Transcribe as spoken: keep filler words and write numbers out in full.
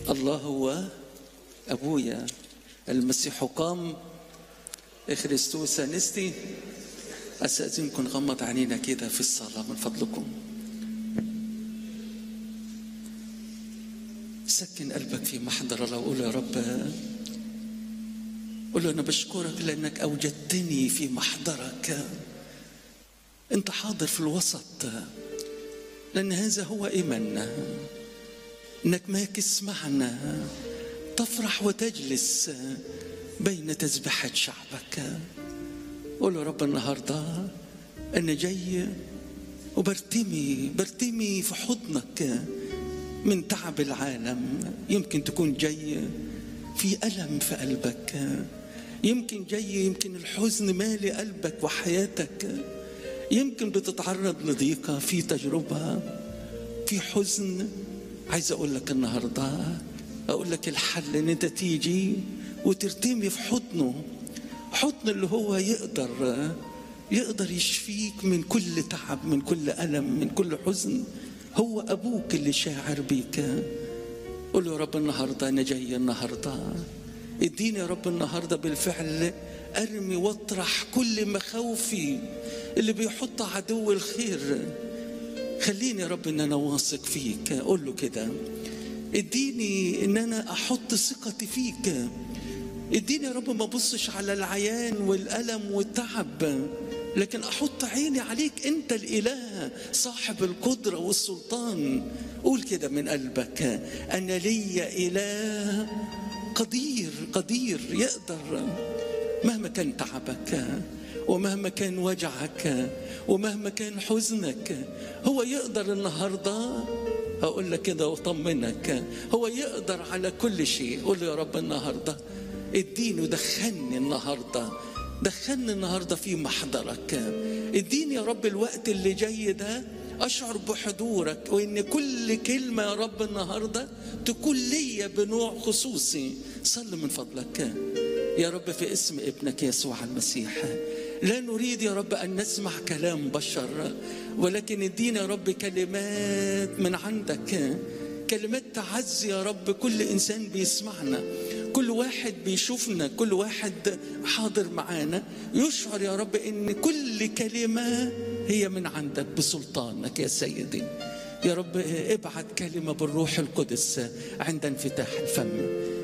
الله هو أبويا، المسيح قام، إخريستوس أنستي. أستأذنكم نغمض عينينا كده في الصلاة من فضلكم. سكن قلبك في محضر الله وقول يا رب، قول له أنا بشكرك لأنك أوجدتني في محضرك. أنت حاضر في الوسط، لأن هذا هو إيماننا، إنك ماكس معنا، تفرح وتجلس بين تسبيحات شعبك. قول له رب النهاردة أنا جاي وبرتمي برتمي في حضنك من تعب العالم. يمكن تكون جاي في ألم في قلبك، يمكن جاي يمكن الحزن مالي قلبك وحياتك، يمكن بتتعرض لضيقة، في تجربة، في حزن. عايز أقول لك النهاردة، أقول لك الحل إن أنت تيجي وترتمي في حضنه، حضن اللي هو يقدر يقدر يشفيك من كل تعب، من كل ألم، من كل حزن. هو أبوك اللي شاعر بيك. قول له يا رب النهاردة أنا جاي النهاردة، اديني يا رب النهاردة بالفعل أرمي واطرح كل مخاوفي اللي بيحط عدو الخير. خليني يا رب إن أنا واثق فيك. قول له كده، اديني إن أنا أحط ثقتي فيك. اديني يا رب ما أبصش على العيان والألم والتعب، لكن أحط عيني عليك. أنت الإله صاحب القدرة والسلطان. قول كده من قلبك، أنا لي إله قدير قدير يقدر. مهما كان تعبك ومهما كان وجعك ومهما كان حزنك، هو يقدر النهاردة. هقول لك كده وطمنك، هو يقدر على كل شيء. قول له يا رب النهاردة اديني ودخلني النهاردة، دخلني النهاردة في محضرك. اديني يا رب الوقت اللي جاي ده أشعر بحضورك، وإن كل كلمة يا رب النهاردة تكون لي بنوع خصوصي. صل من فضلك يا رب في اسم ابنك يسوع المسيح. لا نريد يا رب أن نسمع كلام بشر، ولكن ادينا يا رب كلمات من عندك، كلمات تعزي يا رب كل إنسان بيسمعنا، كل واحد بيشوفنا، كل واحد حاضر معانا، يشعر يا رب إن كل كلمة هي من عندك بسلطانك يا سيدي. يا رب ابعت كلمة بالروح القدس عند انفتاح الفم.